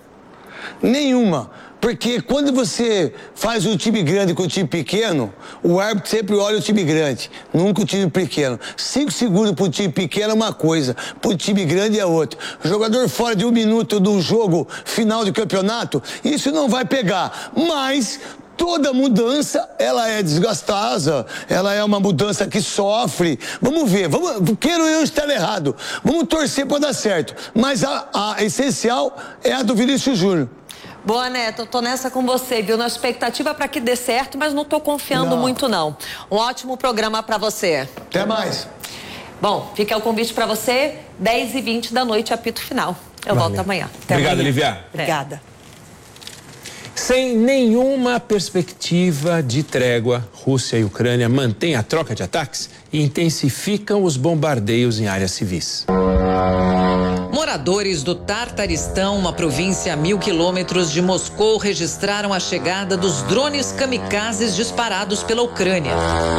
Nenhuma. Porque quando você faz um time grande com um time pequeno, o árbitro sempre olha o time grande, nunca o time pequeno. Cinco segundos para um time pequeno é uma coisa, para um time grande é outra. O jogador fora de um minuto de um jogo final de campeonato, isso não vai pegar. Mas toda mudança, ela é desgastosa, ela é uma mudança que sofre. Vamos ver, vamos, quero eu estar errado. Vamos torcer para dar certo. Mas a, a essencial é a do Vinícius Júnior. Boa, Neto, eu tô nessa com você, viu? Na expectativa para que dê certo, mas não tô confiando não. muito, não. Um ótimo programa para você. Até mais. Bom, fica o convite para você, dez e vinte da noite, apito final. Eu Valeu. volto amanhã. Até Obrigado, amanhã. Lívia. Obrigada. Sem nenhuma perspectiva de trégua, Rússia e Ucrânia mantêm a troca de ataques e intensificam os bombardeios em áreas civis. Moradores do Tartaristão, uma província a mil quilômetros de Moscou, registraram a chegada dos drones kamikazes disparados pela Ucrânia.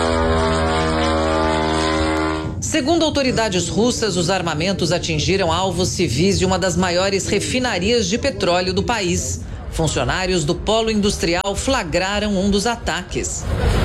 Segundo autoridades russas, os armamentos atingiram alvos civis de uma das maiores refinarias de petróleo do país. Funcionários do polo industrial flagraram um dos ataques.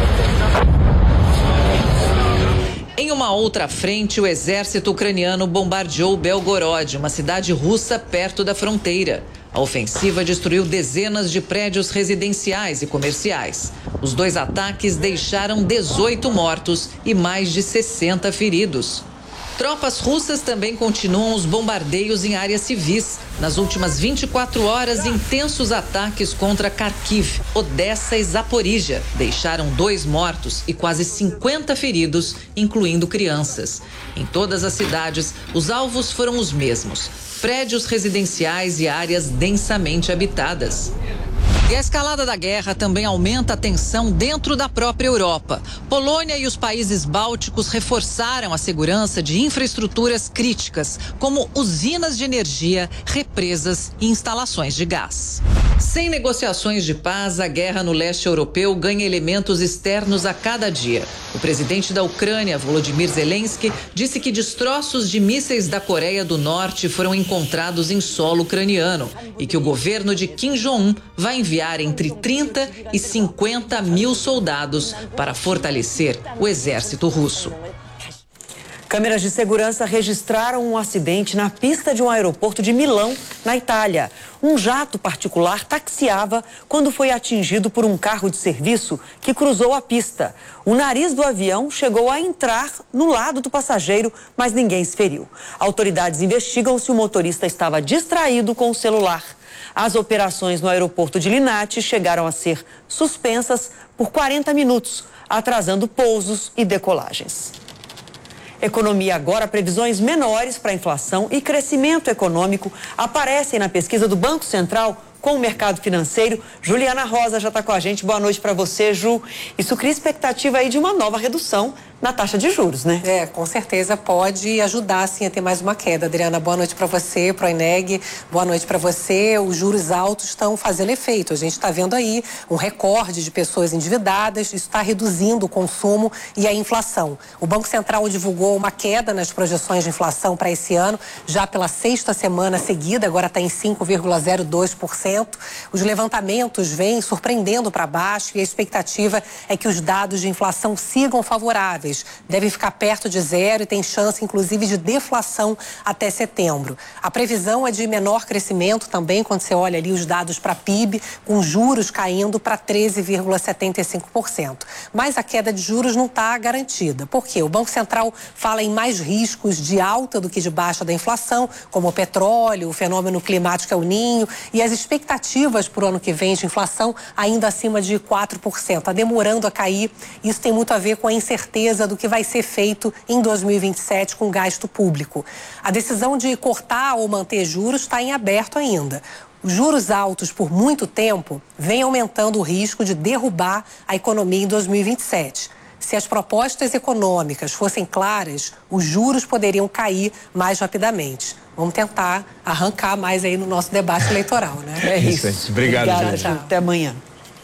Em uma outra frente, o exército ucraniano bombardeou Belgorod, uma cidade russa perto da fronteira. A ofensiva destruiu dezenas de prédios residenciais e comerciais. Os dois ataques deixaram dezoito mortos e mais de sessenta feridos. Tropas russas também continuam os bombardeios em áreas civis. Nas últimas vinte e quatro horas, intensos ataques contra Kharkiv, Odessa e Zaporizhia deixaram dois mortos e quase cinquenta feridos, incluindo crianças. Em todas as cidades, os alvos foram os mesmos: prédios residenciais e áreas densamente habitadas. E a escalada da guerra também aumenta a tensão dentro da própria Europa. Polônia e os países bálticos reforçaram a segurança de infraestruturas críticas, como usinas de energia, represas e instalações de gás. Sem negociações de paz, a guerra no leste europeu ganha elementos externos a cada dia. O presidente da Ucrânia, Volodymyr Zelensky, disse que destroços de mísseis da Coreia do Norte foram encontrados em solo ucraniano e que o governo de Kim Jong-un vai enviar entre trinta e cinquenta mil soldados para fortalecer o exército russo. Câmeras de segurança registraram um acidente na pista de um aeroporto de Milão, na Itália. Um jato particular taxiava quando foi atingido por um carro de serviço que cruzou a pista. O nariz do avião chegou a entrar no lado do passageiro, mas ninguém se feriu. Autoridades investigam se o motorista estava distraído com o celular. As operações no aeroporto de Linate chegaram a ser suspensas por quarenta minutos, atrasando pousos e decolagens. Economia agora, previsões menores para a inflação e crescimento econômico aparecem na pesquisa do Banco Central com o mercado financeiro. Juliana Rosa já está com a gente. Boa noite para você, Ju. Isso cria expectativa aí de uma nova redução na taxa de juros, né? É, com certeza pode ajudar, sim, a ter mais uma queda. Adriana, boa noite para você, para o Eneg, boa noite para você. Os juros altos estão fazendo efeito. A gente está vendo aí um recorde de pessoas endividadas, isso está reduzindo o consumo e a inflação. O Banco Central divulgou uma queda nas projeções de inflação para esse ano, já pela sexta semana seguida, agora está em cinco vírgula zero dois por cento. Os levantamentos vêm surpreendendo para baixo e a expectativa é que os dados de inflação sigam favoráveis. Deve ficar perto de zero e tem chance, inclusive, de deflação até setembro. A previsão é de menor crescimento também, quando você olha ali os dados para P I B, com juros caindo para treze vírgula setenta e cinco por cento. Mas a queda de juros não está garantida. Por quê? O Banco Central fala em mais riscos de alta do que de baixa da inflação, como o petróleo, o fenômeno climático El Niño, e as expectativas para o ano que vem de inflação ainda acima de quatro por cento. Está demorando a cair. Isso tem muito a ver com a incerteza do que vai ser feito em dois mil e vinte e sete com o gasto público. A decisão de cortar ou manter juros está em aberto ainda. Os juros altos por muito tempo vêm aumentando o risco de derrubar a economia em dois mil e vinte e sete. Se as propostas econômicas fossem claras, os juros poderiam cair mais rapidamente. Vamos tentar arrancar mais aí no nosso debate eleitoral, né? É isso. isso. Obrigado, Obrigada, gente. Até amanhã.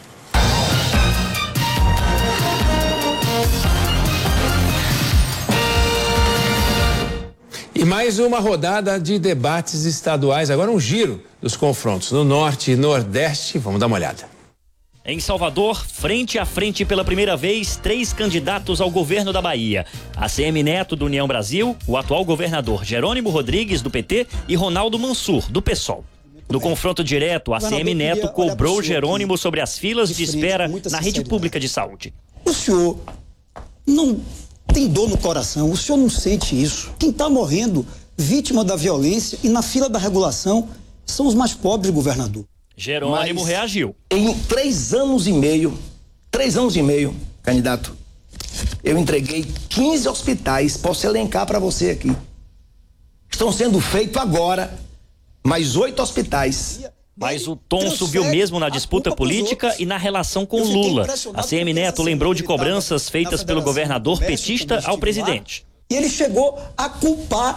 E mais uma rodada de debates estaduais. Agora um giro dos confrontos no Norte e Nordeste. Vamos dar uma olhada. Em Salvador, frente a frente pela primeira vez, três candidatos ao governo da Bahia. A C M Neto, do União Brasil, o atual governador Jerônimo Rodrigues, do P T, e Ronaldo Mansur, do PSOL. No confronto direto, a C M Neto cobrou Jerônimo sobre as filas de espera na rede pública de saúde. O senhor não tem dor no coração, o senhor não sente isso. Quem está morrendo, vítima da violência e na fila da regulação, são os mais pobres, governador. Jerônimo Mas, reagiu. Em três anos e meio, três anos e meio, candidato, eu entreguei quinze hospitais, posso elencar para você aqui. Estão sendo feitos agora mais oito hospitais. Mas o tom subiu mesmo na disputa política e na relação com Lula. A C M Neto lembrou de cobranças feitas pelo governador petista ao presidente. E ele chegou a culpar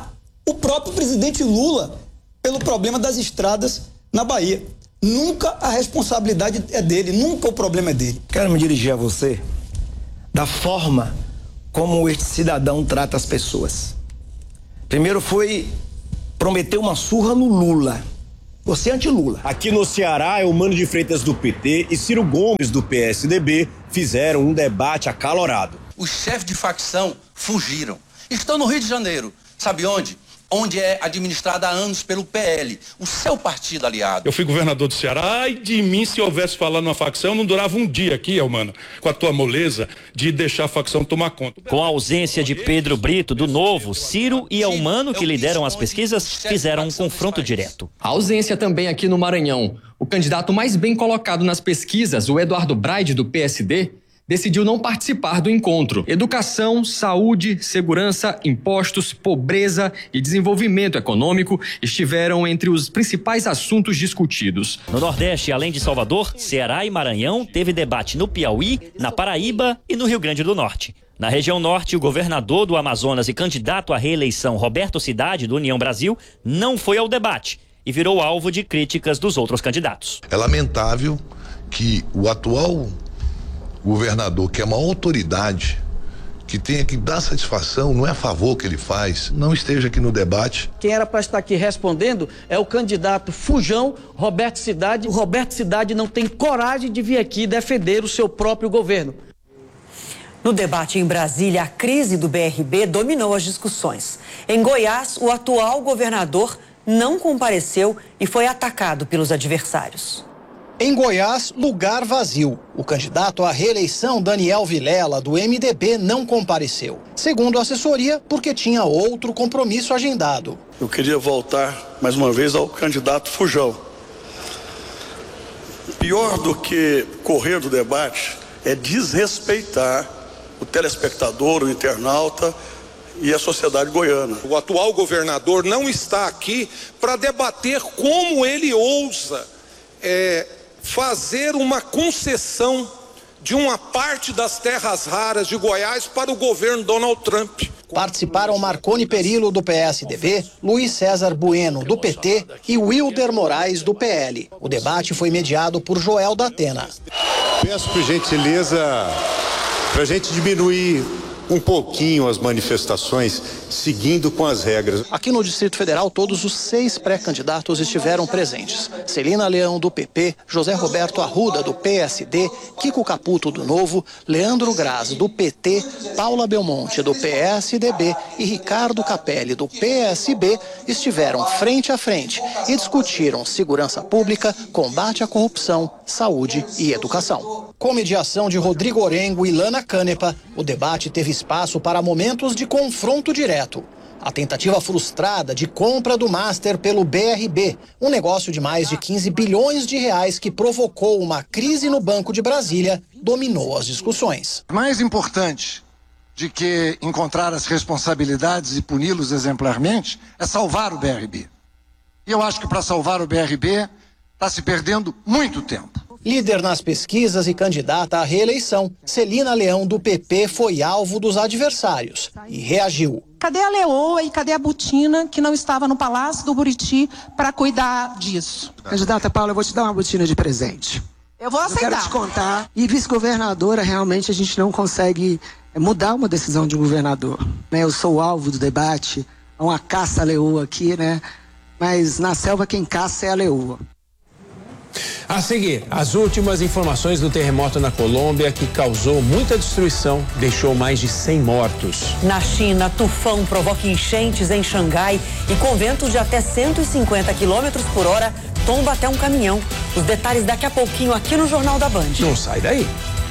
o próprio presidente Lula pelo problema das estradas na Bahia. Nunca a responsabilidade é dele, nunca o problema é dele. Quero me dirigir a você da forma como este cidadão trata as pessoas. Primeiro foi prometer uma surra no Lula. Você é anti-Lula. Aqui no Ceará, Eumano de Freitas do P T e Ciro Gomes do P S D B fizeram um debate acalorado. Os chefes de facção fugiram. Estão no Rio de Janeiro. Sabe onde? Onde é administrada há anos pelo P L, o seu partido aliado. Eu fui governador do Ceará, ai de mim se houvesse falado numa facção, não durava um dia aqui, Eumano, com a tua moleza de deixar a facção tomar conta. Com a ausência de Pedro Brito, do Novo, Ciro e Eumano, que lideram as pesquisas, fizeram um confronto direto. A ausência também aqui no Maranhão. O candidato mais bem colocado nas pesquisas, o Eduardo Braide, do P S D, decidiu não participar do encontro. Educação, saúde, segurança, impostos, pobreza e desenvolvimento econômico estiveram entre os principais assuntos discutidos. No Nordeste, além de Salvador, Ceará e Maranhão, teve debate no Piauí, na Paraíba e no Rio Grande do Norte. Na região norte, o governador do Amazonas e candidato à reeleição, Roberto Cidade, do União Brasil, não foi ao debate e virou alvo de críticas dos outros candidatos. É lamentável que o atual governador, que é uma autoridade, que tenha que dar satisfação, não é a favor que ele faz, não esteja aqui no debate. Quem era para estar aqui respondendo é o candidato fujão, Roberto Cidade. O Roberto Cidade não tem coragem de vir aqui defender o seu próprio governo. No debate em Brasília, a crise do B R B dominou as discussões. Em Goiás, o atual governador não compareceu e foi atacado pelos adversários. Em Goiás, lugar vazio. O candidato à reeleição, Daniel Vilela, do M D B, não compareceu. Segundo a assessoria, porque tinha outro compromisso agendado. Eu queria voltar mais uma vez ao candidato fujão. Pior do que correr do debate é desrespeitar o telespectador, o internauta e a sociedade goiana. O atual governador não está aqui para debater como ele ousa é, fazer uma concessão de uma parte das terras raras de Goiás para o governo Donald Trump. Participaram Marconi Perillo, do P S D B, Luiz César Bueno, do P T e Wilder Moraes, do P L. O debate foi mediado por Joel da Atena. Peço por gentileza para a gente diminuir um pouquinho as manifestações, seguindo com as regras. Aqui no Distrito Federal, todos os seis pré-candidatos estiveram presentes. Celina Leão, do P P, José Roberto Arruda, do P S D, Kiko Caputo, do Novo, Leandro Graz, do P T, Paula Belmonte, do P S D B e Ricardo Capelli, do P S B, estiveram frente a frente e discutiram segurança pública, combate à corrupção, saúde e educação. Com mediação de Rodrigo Orengo e Lana Canepa, o debate teve espaço para momentos de confronto direto. A tentativa frustrada de compra do Master pelo B R B, um negócio de mais de quinze bilhões de reais que provocou uma crise no Banco de Brasília, dominou as discussões. Mais importante de que encontrar as responsabilidades e puni-los exemplarmente é salvar o B R B. E eu acho que para salvar o B R B está se perdendo muito tempo. Líder nas pesquisas e candidata à reeleição, Celina Leão, do P P, foi alvo dos adversários e reagiu. Cadê a leoa e cadê a botina que não estava no Palácio do Buriti para cuidar disso? Candidata Paula, eu vou te dar uma botina de presente. Eu vou aceitar. Eu quero te contar. E vice-governadora, realmente a gente não consegue mudar uma decisão de um governador. Eu sou o alvo do debate, há uma caça à leoa aqui, né? Mas na selva quem caça é a leoa. A seguir, as últimas informações do terremoto na Colômbia, que causou muita destruição, deixou mais de cem mortos. Na China, tufão provoca enchentes em Xangai e com ventos de até cento e cinquenta quilômetros por hora, tomba até um caminhão. Os detalhes daqui a pouquinho aqui no Jornal da Band. Não sai daí.